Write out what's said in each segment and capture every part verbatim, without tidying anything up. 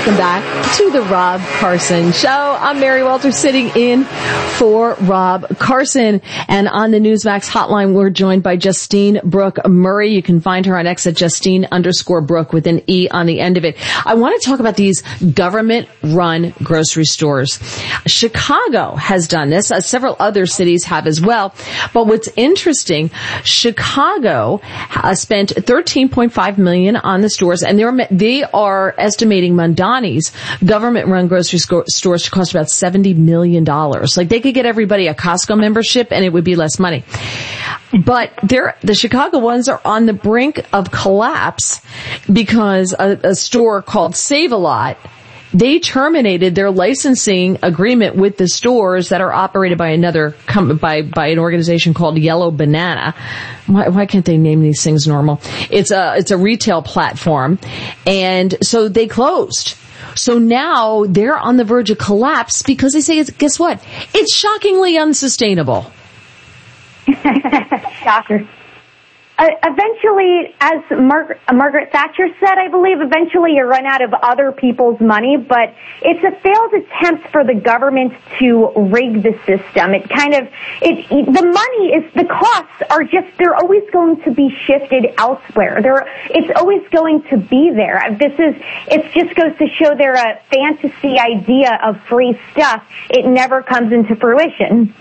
Welcome back to the Rob Carson Show. I'm Mary Walter, sitting in for Rob Carson. And on the Newsmax hotline, we're joined by Justine Brooke Murray. You can find her on X at Justine underscore Brooke with an E on the end of it. I want to talk about these government-run grocery stores. Chicago has done this. Uh, several other cities have as well. But what's interesting, Chicago uh, spent thirteen point five million dollars on the stores, and they're, they are estimating Mondani's government-run grocery sco- stores to cost about seventy million dollars. Like, they could get everybody a Costco membership and it would be less money. But they're, the Chicago ones are on the brink of collapse because a, a store called Save-A-Lot, they terminated their licensing agreement with the stores that are operated by another com- by by an organization called Yellow Banana. Why, why can't they name these things normal? It's a it's a retail platform, and so they closed. So now they're on the verge of collapse because they say, it's, guess what? It's shockingly unsustainable. Shocker. Uh, eventually, as Mar- Margaret Thatcher said, I believe, eventually you run out of other people's money, but it's a failed attempt for the government to rig the system. It kind of, it, it the money is, the costs are just, they're always going to be shifted elsewhere. They're, it's always going to be there. This is, it just goes to show they're a fantasy idea of free stuff. It never comes into fruition.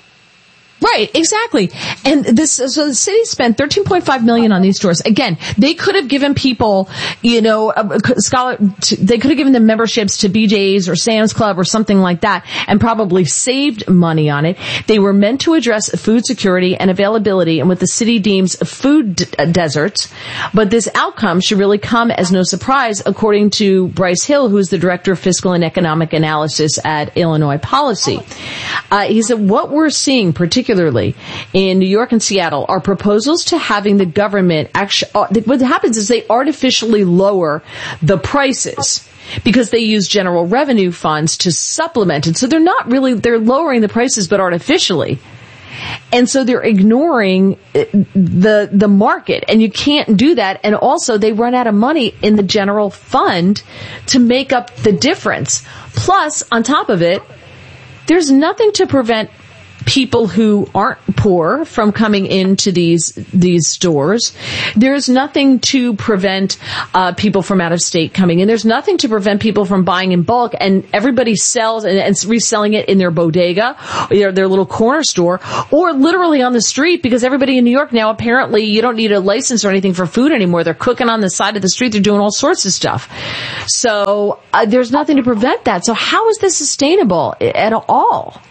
Right, exactly. And this, so the city spent thirteen point five million dollars on these stores. Again, they could have given people, you know, a scholar, they could have given them memberships to B J's or Sam's Club or something like that and probably saved money on it. They were meant to address food security and availability and what the city deems food d- deserts. But this outcome should really come as no surprise, according to Bryce Hill, who's the director of fiscal and economic analysis at Illinois Policy. Uh, he said, what we're seeing, particularly particularly in New York and Seattle, are proposals to having the government actually, what happens is they artificially lower the prices because they use general revenue funds to supplement it. So they're not really, they're lowering the prices, but artificially. And so they're ignoring the, the market, and you can't do that. And also they run out of money in the general fund to make up the difference. Plus, on top of it, there's nothing to prevent people who aren't poor from coming into these these stores. There's nothing to prevent uh people from out of state coming in. There's nothing to prevent people from buying in bulk, and everybody sells and, and reselling it in their bodega, their, their little corner store, or literally on the street, because everybody in New York now, apparently you don't need a license or anything for food anymore. They're cooking on the side of the street. They're doing all sorts of stuff. So uh, there's nothing to prevent that. So how is this sustainable at all?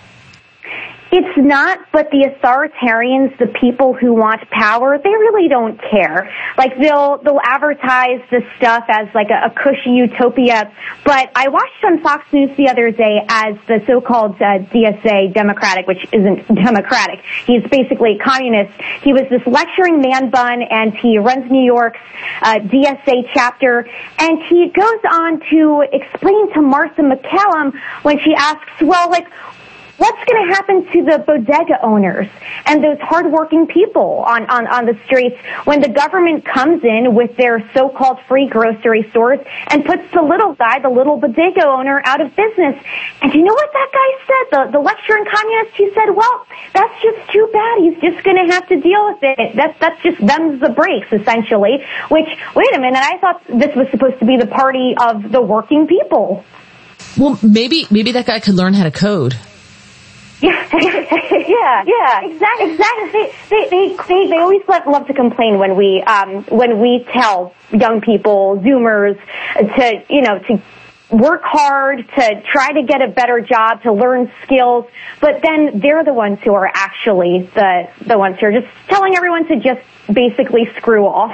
It's not, but the authoritarians, the people who want power, they really don't care. Like, they'll, they'll advertise this stuff as like a, a cushy utopia. But I watched on Fox News the other day as the so-called uh, D S A Democratic, which isn't democratic. He's basically a communist. He was this lecturing man bun, and he runs New York's uh, D S A chapter. And he goes on to explain to Martha McCallum when she asks, well, like, what's going to happen to the bodega owners and those hardworking people on, on, on the streets when the government comes in with their so-called free grocery stores and puts the little guy, the little bodega owner, out of business? And you know what that guy said? The, the lecturing communist, he said, well, that's just too bad. He's just going to have to deal with it. That's, that's just them's the breaks, essentially. Which, wait a minute, I thought this was supposed to be the party of the working people. Well, maybe, maybe that guy could learn how to code. Yeah, yeah, yeah, exactly, exactly. They, they, they, they, they always love, love to complain when we, um, when we tell young people, Zoomers, to, you know, to work hard, to try to get a better job, to learn skills, but then they're the ones who are actually the, the ones who are just telling everyone to just basically screw off.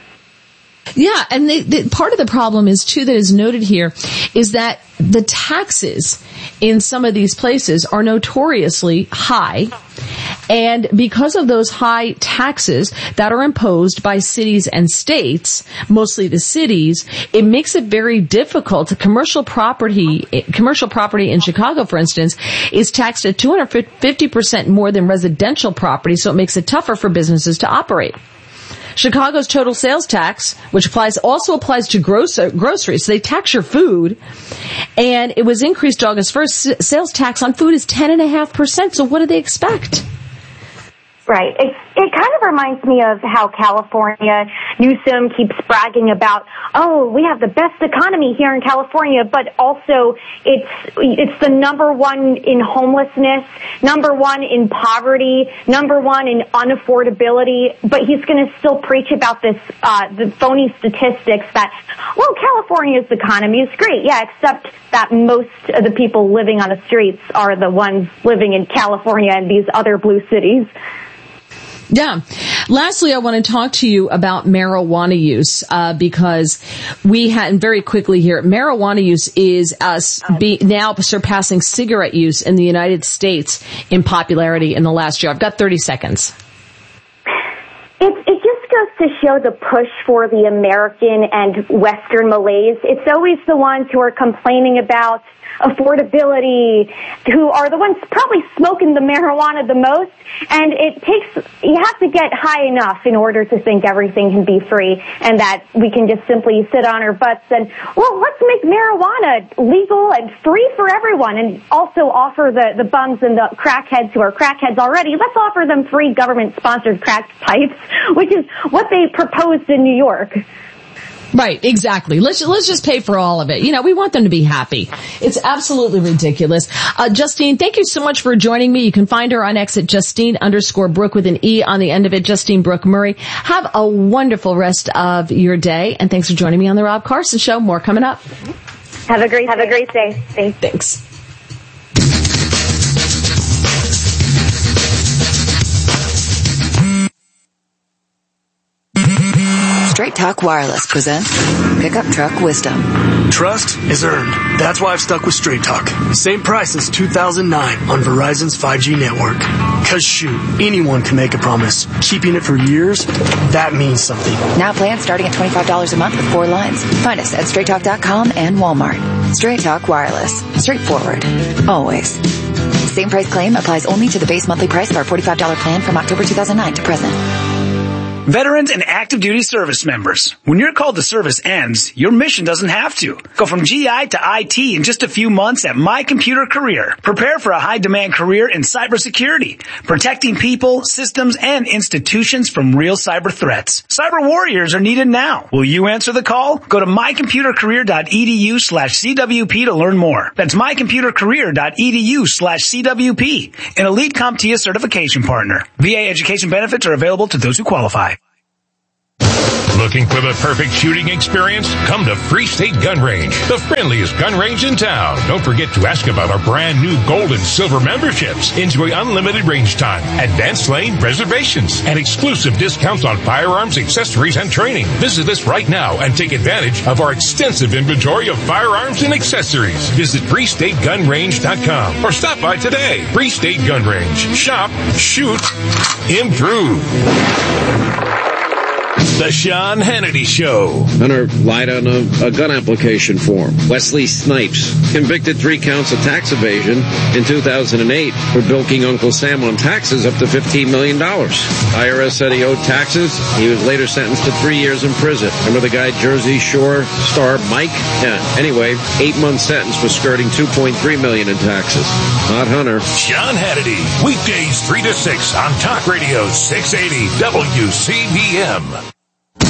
Yeah, and they, they, part of the problem is, too, that is noted here, is that the taxes in some of these places are notoriously high. And because of those high taxes that are imposed by cities and states, mostly the cities, it makes it very difficult. Commercial property, commercial property in Chicago, for instance, is taxed at two hundred fifty percent more than residential property, so it makes it tougher for businesses to operate. Chicago's total sales tax, which applies also applies to gross, uh, groceries. So they tax your food, and it was increased August first. S- sales tax on food is ten and a half percent. So what do they expect? Right. It, it kind of reminds me of how California, Newsom keeps bragging about, oh, we have the best economy here in California, but also it's it's the number one in homelessness, number one in poverty, number one in unaffordability, but he's going to still preach about this, uh, the phony statistics that, well, California's economy is great. Yeah, except that most of the people living on the streets are the ones living in California and these other blue cities. Yeah. Lastly, I want to talk to you about marijuana use, uh, because we had, and very quickly here, marijuana use is uh, be, now surpassing cigarette use in the United States in popularity in the last year. I've got thirty seconds. It, it just goes to show the push for the American and Western malaise. It's always the ones who are complaining about affordability, who are the ones probably smoking the marijuana the most, and it takes, you have to get high enough in order to think everything can be free and that we can just simply sit on our butts and, well, let's make marijuana legal and free for everyone, and also offer the, the bums and the crackheads who are crackheads already, let's offer them free government-sponsored crack pipes, which is what they proposed in New York. Right, exactly. Let's let's just pay for all of it. You know, we want them to be happy. It's absolutely ridiculous. Uh, Justine, thank you so much for joining me. You can find her on X at Justine underscore Brooke with an E on the end of it, Justine Brooke Murray. Have a wonderful rest of your day, and thanks for joining me on the Rob Carson Show. More coming up. Have a great Have a great day. Thanks. Thanks. Straight Talk Wireless presents Pickup Truck Wisdom. Trust is earned. That's why I've stuck with Straight Talk. Same price since two thousand nine on Verizon's five G network. Cause shoot, anyone can make a promise. Keeping it for years, that means something. Now plans starting at twenty-five dollars a month with four lines. Find us at straight talk dot com and Walmart. Straight Talk Wireless. Straightforward. Always. Same price claim applies only to the base monthly price of our forty-five dollars plan from October two thousand nine to present. Veterans and active duty service members. When your call to service ends, your mission doesn't have to. Go from G I to I T in just a few months at My Computer Career. Prepare for a high demand career in cybersecurity, protecting people, systems, and institutions from real cyber threats. Cyber warriors are needed now. Will you answer the call? Go to my computer career dot e d u slash c w p to learn more. That's my computer career dot e d u slash c w p, an elite CompTIA certification partner. V A education benefits are available to those who qualify. Looking for the perfect shooting experience? Come to Free State Gun Range, the friendliest gun range in town. Don't forget to ask about our brand new gold and silver memberships. Enjoy unlimited range time, advanced lane reservations, and exclusive discounts on firearms, accessories, and training. Visit us right now and take advantage of our extensive inventory of firearms and accessories. Visit free state gun range dot com or stop by today. Free State Gun Range. Shop, shoot, improve. The Sean Hannity Show. Hunter lied on a, a gun application form. Wesley Snipes, convicted three counts of tax evasion in two thousand eight for bilking Uncle Sam on taxes up to fifteen million dollars. I R S said he owed taxes. He was later sentenced to three years in prison. Remember the guy Jersey Shore star Mike? Yeah. Anyway, eight-month sentence for skirting two point three million dollars in taxes. Not Hunter. Sean Hannity, weekdays three to six on Talk Radio six eighty W C B M.